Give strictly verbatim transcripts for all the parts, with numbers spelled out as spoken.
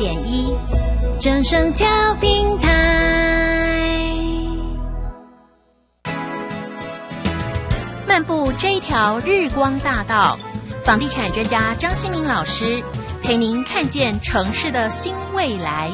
点一，正声调频台。漫步这一条日光大道，房地产专家张新民老师陪您看见城市的新未来。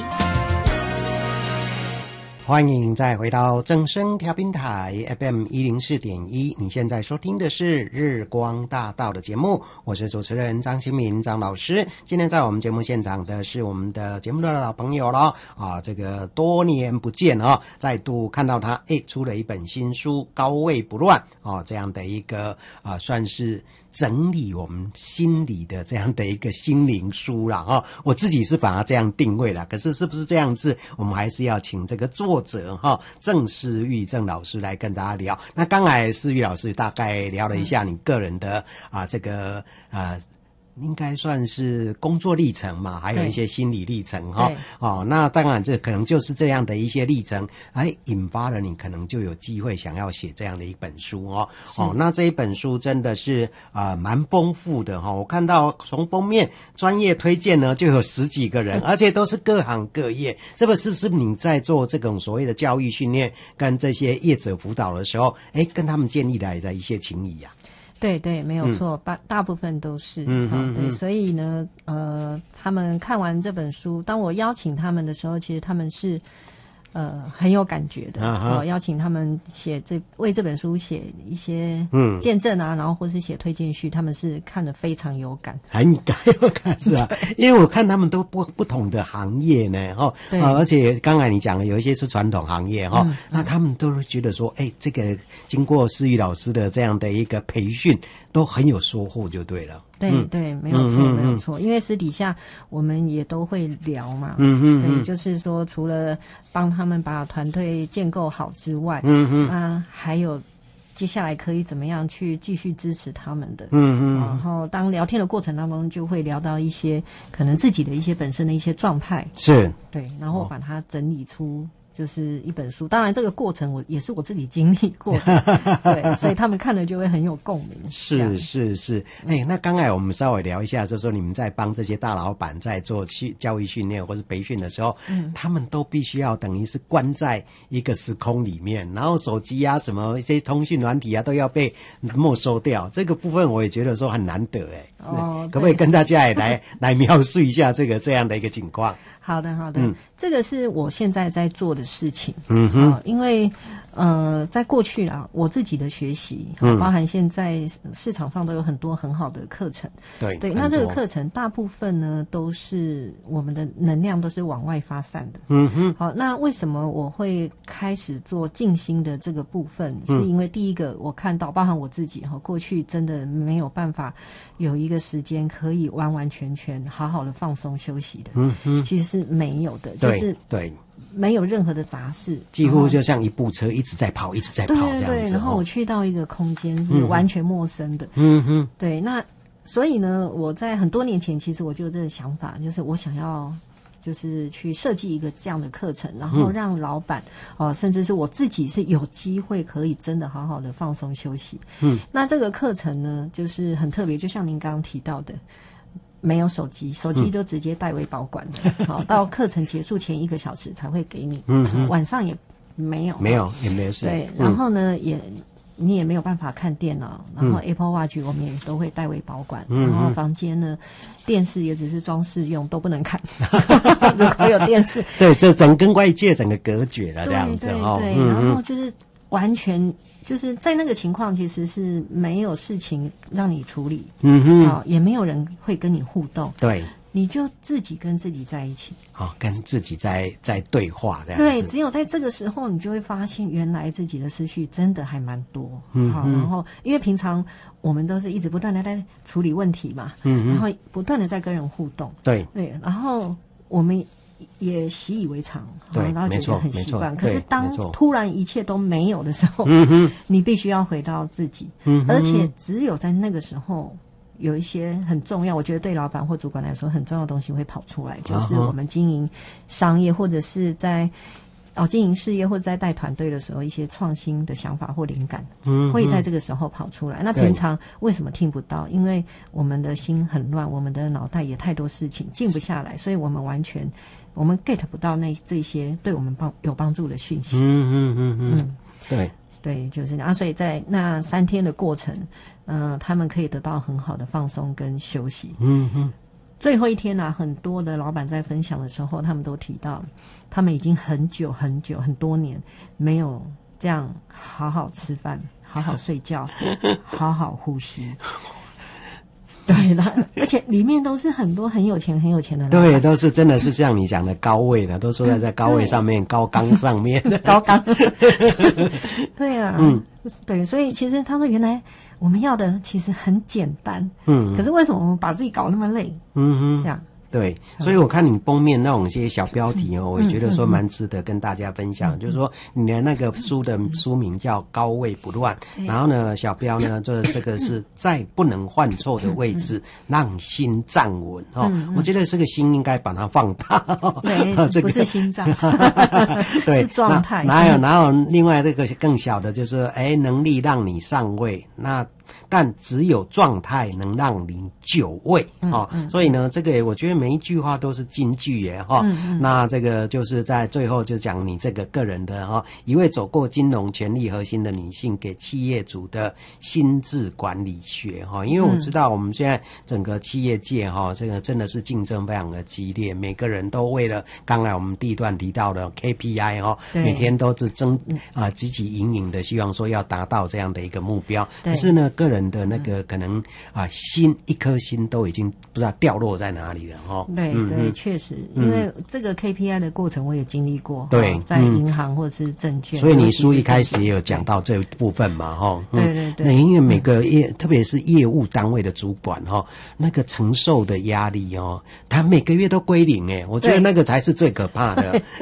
欢迎再回到正声调频台 F M 一零四点一，你现在收听的是日光大道的节目，我是主持人张新民张老师。今天在我们节目现场的是我们的节目的老朋友了啊，这个多年不见啊，再度看到他诶出了一本新书《高位不乱》啊，这样的一个啊算是整理我们心理的这样的一个心灵书啦啊，我自己是把它这样定位了，可是是不是这样子，我们还是要请这个作者哈郑思玉郑老师来跟大家聊。那刚才思玉老师大概聊了一下你个人的啊这个啊。应该算是工作历程嘛，还有一些心理历程哈。哦，那当然这可能就是这样的一些历程，哎，引发了你可能就有机会想要写这样的一本书哦。哦，那这一本书真的是啊蛮丰富的哈、哦。我看到从封面专业推荐呢就有十几个人，而且都是各行各业。这个是是你在做这种所谓的教育训练跟这些业者辅导的时候，哎，跟他们建立来的一些情谊啊。 对对，没有错，大、嗯、大部分都是，嗯嗯对，所以呢，呃，他们看完这本书，当我邀请他们的时候，其实他们是呃很有感觉的。啊、我邀请他们写这为这本书写一些见证啊，嗯、然后或是写推荐序，他们是看得非常有感， 很有感是啊，因为我看他们都不不同的行业呢，哈、哦啊，而且刚才你讲的有一些是传统行业哈、哦嗯，那他们都会觉得说，哎，这个经过思玉老师的这样的一个培训，都很有收获，就对了。 对、嗯、对，没有错、嗯、没有错，因为私底下我们也都会聊嘛， 嗯嗯对，就是说除了帮他们把团队建构好之外， 嗯嗯啊，还有接下来可以怎么样去继续支持他们的， 嗯嗯， 然后当聊天的过程当中，就会聊到一些可能自己的一些本身的一些状态， 是， 对，然后把它整理出。就是一本书，当然这个过程我也是我自己经历过的，对，所以他们看了就会很有共鸣。 是是是，哎、欸，那刚才我们稍微聊一下，就是说你们在帮这些大老板在做教育训练或是培训的时候，嗯，他们都必须要等于是关在一个时空里面，然后手机啊什么一些通讯软体啊都要被没收掉，这个部分我也觉得说很难得哎、欸，哦，可不可以跟大家也来来描述一下这个这样的一个情况？ 好的，好的、嗯，这个是我现在在做的事情。 嗯哼， 呃、因为呃，在过去啊，我自己的学习，嗯、包含现在市场上都有很多很好的课程。 对对，那这个课程大部分呢，都是我们的能量都是往外发散的。 嗯哼， 好，那为什么我会开始做静心的这个部分？ 嗯、 是因为第一个，我看到，包含我自己哈，过去真的没有办法有一个时间可以完完全全好好的放松休息的。 嗯哼， 其实是没有的，就是对。 没有任何的杂事， 几乎就像一部车一直在跑，一直在跑这样子。 对对对，然后我去到一个空间是完全陌生的。 嗯哼， 对，那所以呢，我在很多年前，其实我就有这个想法，就是我想要。就是去设计一个这样的课程，然后让老板哦、呃，甚至是我自己是有机会可以真的好好的放松休息。 嗯， 那这个课程呢，就是很特别，就像您刚刚提到的，没有手机，手机都直接代为保管的。好、嗯，到课程结束前一个小时才会给你。 嗯， 晚上也没有， 没有也没有事。 对，然后呢、嗯、也。你也没有办法看电脑，然后 Apple Watch 我们也都会代为保管， 嗯、 然后房间呢，电视也只是装饰用，都不能看。如果有电视， 对，这整跟外界整个隔绝了这样子哦。 对对对、嗯，然后就是完全就是在那个情况，其实是没有事情让你处理， 嗯哼， 啊、哦，也没有人会跟你互动， 对。 你就自己跟自己在一起， 好、哦，跟自己在在对话这样子。 对，只有在这个时候，你就会发现原来自己的思绪真的还蛮多。 嗯， 好，然后因为平常我们都是一直不断的在处理问题嘛， 嗯， 然后不断的在跟人互动。 对对， 然后我们也习以为常， 对， 然后觉得很习惯。可是当突然一切都没有的时候， 嗯哼， 你必须要回到自己， 嗯， 而且只有在那个时候。有一些很重要，我觉得对老板或主管来说很重要的东西会跑出来，就是我们经营商业或者是在哦经营事业或者在带团队的时候，一些创新的想法或灵感，嗯，会在这个时候跑出来。那平常为什么听不到？因为我们的心很乱，我们的脑袋也太多事情，静不下来，所以我们完全我们 get 不到那这些对我们帮有帮助的讯息。 嗯嗯嗯嗯，嗯对对，就是这样。啊，所以在那三天的过程，嗯、呃，他们可以得到很好的放松跟休息。 嗯嗯。 最后一天啊，很多的老板在分享的时候，他们都提到，他们已经很久很久很多年没有这样好好吃饭、好好睡觉、好好呼吸。对的，而且里面都是很多很有钱、很有钱的老板。 对，都是真的是像你讲的高位的，都坐在在高位上面、高岗上面的高岗。对啊，嗯，对，所以其实他说，原来我们要的其实很简单，嗯，可是为什么我们把自己搞那么累？嗯哼，这样。 对，所以我看你封面那种一些小标题哦，我也觉得说蛮值得跟大家分享。就是说你的那个书的书名叫《高位不乱》，然后呢，小标呢，这这个是在不能犯错的位置让心站稳哦。我觉得这个心应该把它放大， 对，这个不是心脏， 对， 是状态。 哪有哪有另外这个更小的，就是哎，能力让你上位，那。但只有状态能让你久位哦、嗯嗯，所以呢，这个我觉得每一句话都是金句耶哈、哦嗯嗯。那这个就是在最后就讲你这个个人的哈、哦，一位走过金融权力核心的女性给企业主的心智管理学哈、哦。因为我知道我们现在整个企业界哈、哦，这个真的是竞争非常的激烈，每个人都为了刚才我们第一段提到的 K P I 哈、哦，每天都是争啊汲汲营营的，希望说要达到这样的一个目标。可是呢，个人的那个可能啊，心一颗心都已经不知道掉落在哪里了哈。 对对，确实，因为这个 K P I 的过程我也经历过。 对， 在银行或者是证券。 所以你书一开始也有讲到这部分嘛哈。 对对对。 那因为每个业，特别是业务单位的主管哈，那个承受的压力哦，他每个月都归零哎，我觉得那个才是最可怕的。